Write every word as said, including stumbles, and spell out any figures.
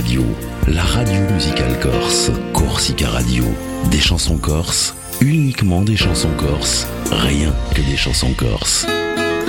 Radio, la radio musicale corse, Corsica Radio. Des chansons corses, uniquement des chansons corses, rien que des chansons corses.